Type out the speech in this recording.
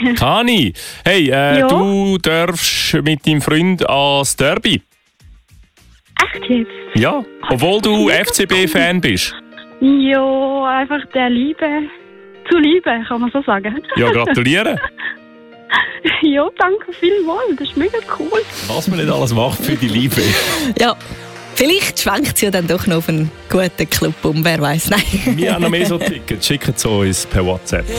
Kani, hey, Ja. du darfst mit deinem Freund ans Derby. Echt jetzt? Ja, obwohl du FCB-Fan bist. Ja, einfach der Liebe. Zu Liebe, kann man so sagen. Ja, gratuliere. Ja, danke vielmals. Das ist mega cool. Was man nicht alles macht für die Liebe. Ja, vielleicht schwenkt sie ja dann doch noch auf einen guten Club um, wer weiß. Nein. Wir haben noch mehr so Tickets. Schickt es uns per WhatsApp.